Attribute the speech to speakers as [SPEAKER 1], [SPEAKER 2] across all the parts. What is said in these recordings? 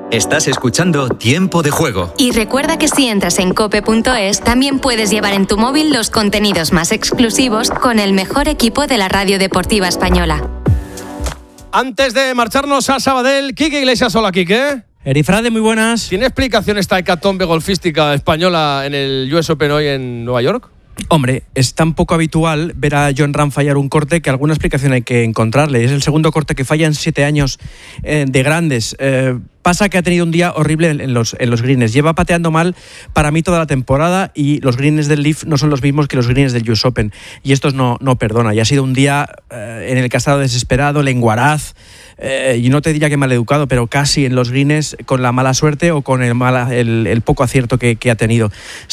[SPEAKER 1] Estás escuchando Tiempo de Juego.
[SPEAKER 2] Y recuerda que si entras en cope.es, también puedes llevar en tu móvil los contenidos más exclusivos con el mejor equipo de la radio deportiva española.
[SPEAKER 3] Antes de marcharnos a Sabadell, Quique Iglesias. Hola, Quique.
[SPEAKER 4] Erifrade, muy buenas.
[SPEAKER 3] ¿Tiene explicación esta hecatombe golfística española en el US Open hoy en Nueva York?
[SPEAKER 4] Hombre, es tan poco habitual ver a Jon Rahm fallar un corte que alguna explicación hay que encontrarle. Es el segundo corte que falla en 7 años de grandes. Pasa que ha tenido un día horrible en los greens. Lleva pateando mal para mí toda la temporada y los greens del Leaf no son los mismos que los greens del US Open. Y estos no perdona. Y ha sido un día en el que ha estado desesperado, lenguaraz, y no te diría que maleducado, pero casi en los greens con la mala suerte o con el poco acierto que ha tenido.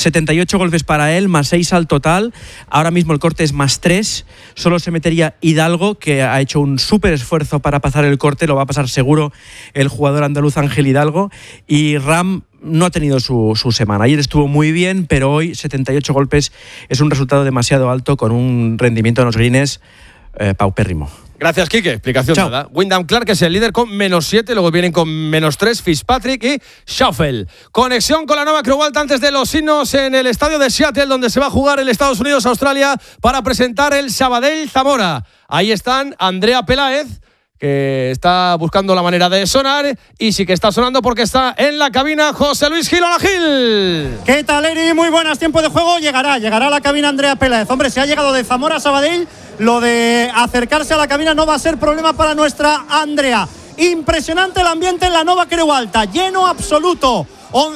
[SPEAKER 4] 78 golpes para él, más 6 al total. Ahora mismo el corte es más 3. Solo se metería Hidalgo, que ha hecho un súper esfuerzo para pasar el corte. Lo va a pasar seguro el jugador andaluz Ángel Hidalgo. Y Rahm no ha tenido su semana. Ayer estuvo muy bien, pero hoy 78 golpes es un resultado demasiado alto con un rendimiento en los greens paupérrimo.
[SPEAKER 3] Gracias, Quique. Explicación dada. Wyndham Clark es el líder con -7, luego vienen con -3 Fitzpatrick y Schaufel. Conexión con la Nova Creualta antes de los signos en el estadio de Seattle, donde se va a jugar el Estados Unidos-Australia para presentar el Sabadell-Zamora. Ahí están Andrea Peláez, que está buscando la manera de sonar, y sí que está sonando porque está en la cabina José Luis Gil. ¡Hola, Gil!
[SPEAKER 5] ¿Qué tal, Eri? Muy buenas. Tiempo de juego. Llegará a la cabina Andrea Peláez. Hombre, se ha llegado de Zamora a Sabadell. Lo de acercarse a la cabina no va a ser problema para nuestra Andrea. Impresionante el ambiente en la Nova Creualta. Lleno absoluto.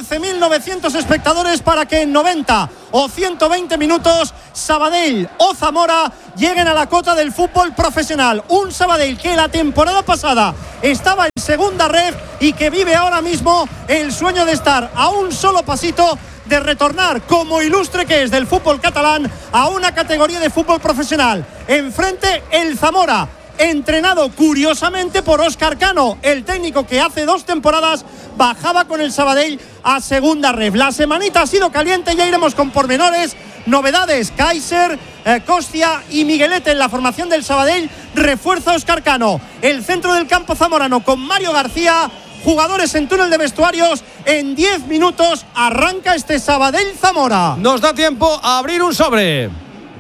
[SPEAKER 5] 11.900 espectadores para que en 90 o 120 minutos Sabadell o Zamora lleguen a la cota del fútbol profesional. Un Sabadell que la temporada pasada estaba en segunda ref y que vive ahora mismo el sueño de estar a un solo pasito de retornar como ilustre que es del fútbol catalán a una categoría de fútbol profesional. Enfrente el Zamora, entrenado curiosamente por Óscar Cano, el técnico que hace 2 temporadas bajaba con el Sabadell a segunda ref. La semanita ha sido caliente, ya iremos con pormenores, novedades. Kaiser, Costia y Miguelete en la formación del Sabadell, refuerza Óscar Cano. El centro del campo zamorano con Mario García, jugadores en túnel de vestuarios. En 10 minutos arranca este Sabadell-Zamora.
[SPEAKER 3] Nos da tiempo a abrir un sobre.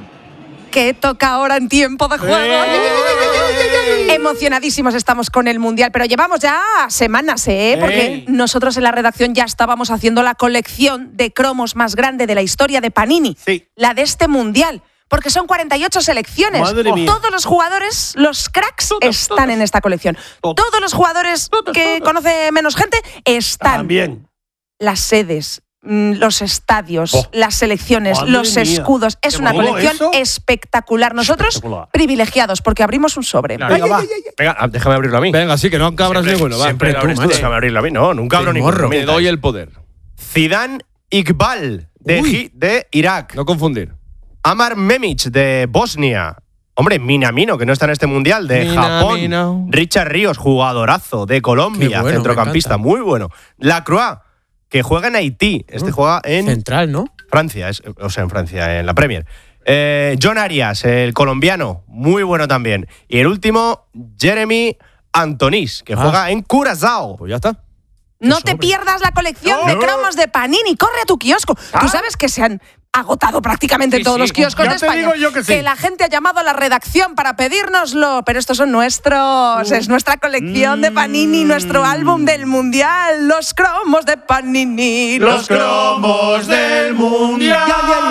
[SPEAKER 6] Que toca ahora en tiempo de juego. Emocionadísimos estamos con el Mundial, pero llevamos ya semanas, porque nosotros en la redacción ya estábamos haciendo la colección de cromos más grande de la historia de Panini, la de este Mundial, porque son 48 selecciones. Todos los jugadores, los cracks, están en esta colección. Todos los jugadores que conoce menos gente están.
[SPEAKER 5] También.
[SPEAKER 6] Las sedes, los estadios, las selecciones, los escudos. Es una colección espectacular. Nosotros, privilegiados, porque abrimos un sobre.
[SPEAKER 7] Venga, déjame abrirlo a mí.
[SPEAKER 3] Venga, sí, que no abras ninguno.
[SPEAKER 7] Siempre tú, déjame abrirlo a mí. No, nunca abro ninguno.
[SPEAKER 3] Me doy el poder.
[SPEAKER 7] Zidane Iqbal, de Irak.
[SPEAKER 3] No confundir.
[SPEAKER 7] Amar Memic, de Bosnia. Hombre, Minamino, que no está en este Mundial, de Japón. Richard Ríos, jugadorazo, de Colombia,
[SPEAKER 4] bueno,
[SPEAKER 7] centrocampista, muy bueno. Lacroix, que juega en Haití. Juega en
[SPEAKER 4] Central, ¿no?
[SPEAKER 7] Francia, en Francia, en la Premier. John Arias, el colombiano, muy bueno también. Y el último, Jeremy Antonis, que juega en Curazao.
[SPEAKER 3] Pues ya está.
[SPEAKER 6] No te pierdas la colección de cromos de Panini. Corre a tu kiosco. Tú sabes que se han agotado prácticamente todos los kioscos de España. Que la gente ha llamado a la redacción para pedírnoslo, pero estos son nuestros. Es nuestra colección de Panini, nuestro álbum del Mundial. Los cromos de Panini.
[SPEAKER 5] Los cromos del Mundial.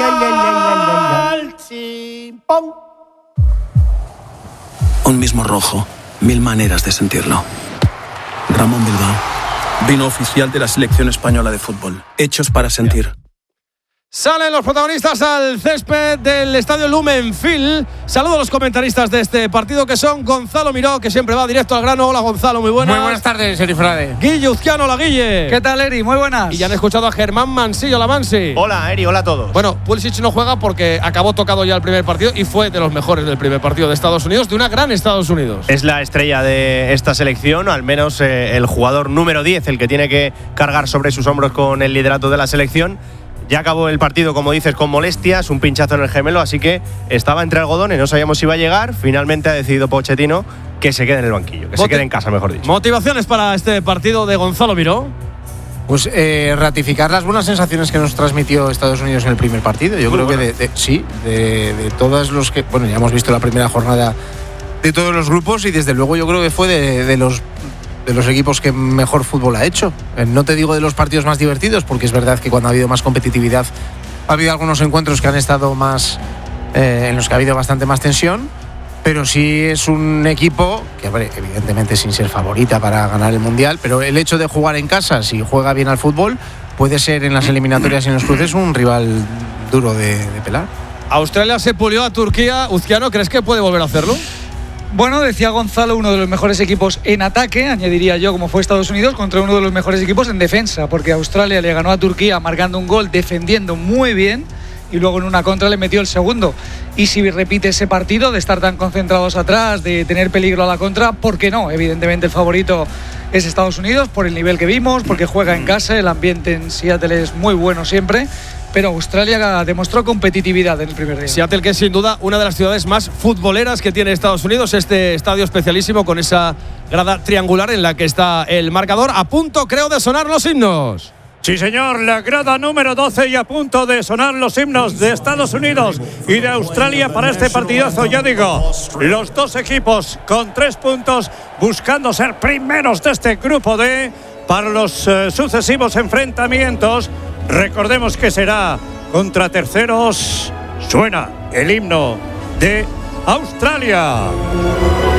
[SPEAKER 8] Un mismo rojo, 1000 maneras de sentirlo. Ramón Bilbao, vino oficial de la selección española de fútbol. Hechos para sentir.
[SPEAKER 3] Salen los protagonistas al césped del estadio Lumenfield. Saludo a los comentaristas de este partido, que son Gonzalo Miró, que siempre va directo al grano. Hola, Gonzalo, muy buenas.
[SPEAKER 9] Muy buenas tardes, Erifrade.
[SPEAKER 3] Guille Uzquiano, hola, Guille.
[SPEAKER 9] ¿Qué tal, Eri? Muy buenas.
[SPEAKER 3] Y ya han escuchado a Germán Mansillo, hola, Mansi.
[SPEAKER 7] Hola, Eri, hola a todos.
[SPEAKER 3] Bueno, Pulisic no juega porque acabó tocado ya el primer partido y fue de los mejores del primer partido de Estados Unidos, de una gran Estados Unidos.
[SPEAKER 7] Es la estrella de esta selección, o al menos el jugador número 10, el que tiene que cargar sobre sus hombros con el liderato de la selección. Ya acabó el partido, como dices, con molestias, un pinchazo en el gemelo, así que estaba entre algodones, no sabíamos si iba a llegar. Finalmente ha decidido Pochettino que se quede en el banquillo, que se quede en casa, mejor dicho.
[SPEAKER 3] ¿Motivaciones para este partido de Gonzalo Miró?
[SPEAKER 10] Pues ratificar las buenas sensaciones que nos transmitió Estados Unidos en el primer partido. Yo creo que de todos los que… Bueno, ya hemos visto la primera jornada de todos los grupos y desde luego yo creo que fue de los equipos que mejor fútbol ha hecho. No te digo de los partidos más divertidos, porque es verdad que cuando ha habido más competitividad ha habido algunos encuentros que han estado más… en los que ha habido bastante más tensión, pero sí es un equipo que, hombre, evidentemente sin ser favorita para ganar el Mundial, pero el hecho de jugar en casa, si juega bien al fútbol, puede ser en las eliminatorias y en los cruces un rival duro de pelar.
[SPEAKER 3] Australia se pulió a Turquía. Uzquiano, ¿crees que puede volver a hacerlo?
[SPEAKER 9] Bueno, decía Gonzalo, uno de los mejores equipos en ataque, añadiría yo, como fue Estados Unidos, contra uno de los mejores equipos en defensa, porque Australia le ganó a Turquía marcando un gol, defendiendo muy bien, y luego en una contra le metió el segundo. Y si repite ese partido de estar tan concentrados atrás, de tener peligro a la contra, ¿por qué no? Evidentemente el favorito es Estados Unidos, por el nivel que vimos, porque juega en casa, el ambiente en Seattle es muy bueno siempre, pero Australia demostró competitividad en el primer día.
[SPEAKER 3] Seattle, que es sin duda una de las ciudades más futboleras que tiene Estados Unidos, este estadio especialísimo con esa grada triangular en la que está el marcador. A punto, creo, de sonar los himnos.
[SPEAKER 5] Sí, señor, la grada número 12 y a punto de sonar los himnos de Estados Unidos y de Australia para este partidazo. Ya digo, los dos equipos con 3 puntos buscando ser primeros de este grupo D para los sucesivos enfrentamientos. Recordemos que será contra terceros. Suena el himno de Australia.